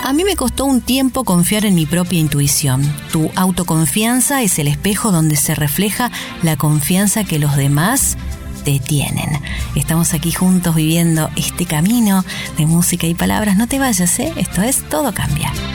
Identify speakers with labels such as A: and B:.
A: A mí me costó un tiempo confiar en mi propia intuición. Tu autoconfianza es el espejo donde se refleja la confianza que los demás te tienen. Estamos aquí juntos viviendo este camino de música y palabras. No te vayas, ¿eh? Esto es Todo Cambia.